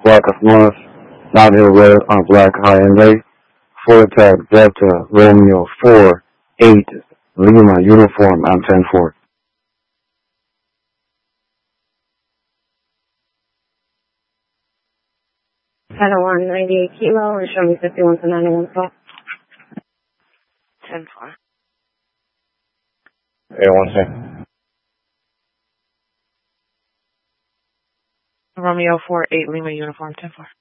Black of North, Mount Hill Road on Black High and Lake, 4 attack Delta Romeo 4, 8, Lima Uniform on 10-4. Hello, 198 Kilo, and show me 51 to 91 call. 10-4. Yeah, 1 second. Romeo 4, 8, Lima Uniform, 10-4.